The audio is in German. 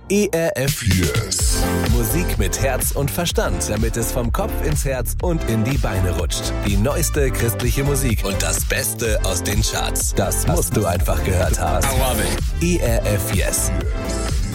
ERF Yes. Musik mit Herz und Verstand, damit es vom Kopf ins Herz und in die Beine rutscht. Die neueste christliche Musik und das Beste aus den Charts. Das musst du einfach gehört haben. I love it. ERF Yes.